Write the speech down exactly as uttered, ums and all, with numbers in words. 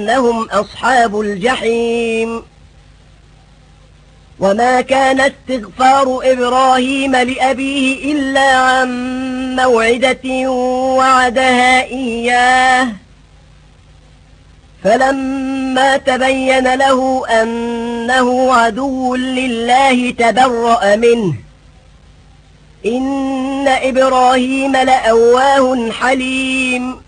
أنهم أصحاب الجحيم. وما كان استغفار إبراهيم لأبيه إلا عن موعدة وعدها إياه، فلما تبين له أنه عدو لله تبرأ منه، إن إبراهيم لأواه حليم.